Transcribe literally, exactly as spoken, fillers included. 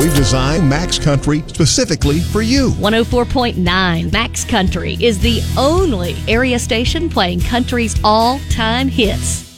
We've designed Max Country specifically for you. one oh four point nine Max Country is the only area station playing country's all-time hits.